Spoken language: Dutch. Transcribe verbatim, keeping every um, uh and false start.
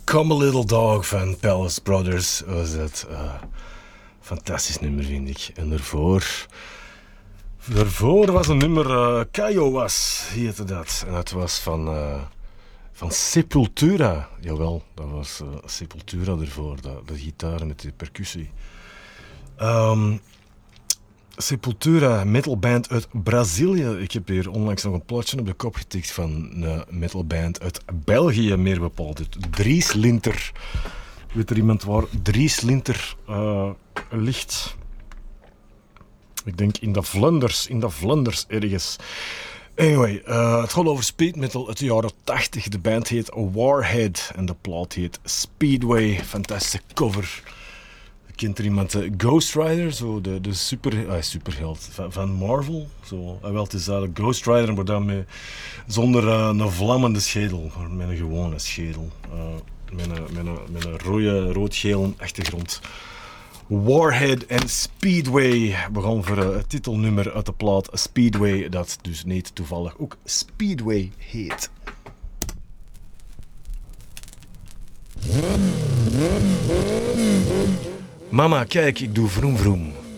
Come a Little Dog van Palace Brothers was dat. Uh, fantastisch nummer, vind ik. En daarvoor... Daarvoor was een nummer... Uh, Kaiowas heette dat. En dat was van... Uh, van Sepultura. Jawel, dat was uh, Sepultura ervoor. De, de gitaar met de percussie. Um, Sepultura, metalband uit Brazilië. Ik heb hier onlangs nog een plaatje op de kop getikt van een metalband uit België, meer bepaald. Uit Dries Linter. Weet er iemand waar Dries Linter uh, ligt? Ik denk in de Vlaanders, in de Vlaanders ergens. Anyway, uh, het gaat over speed metal uit de jaren tachtig. De band heet Warhead en de plaat heet Speedway. Fantastische cover. Kent er iemand uh, Ghost Rider, zo de, de super, uh, superheld van, van Marvel? Zo, uh, wel, het is uh, Ghost Rider, maar dan met, zonder uh, een vlammende schedel, maar met een gewone schedel. Uh, met een, met een, met een rode, rood-gele achtergrond. Warhead en Speedway. We gaan voor uh, het titelnummer uit de plaat Speedway, dat dus niet toevallig ook Speedway heet. Mama, kijk, ik doe vroom vroom.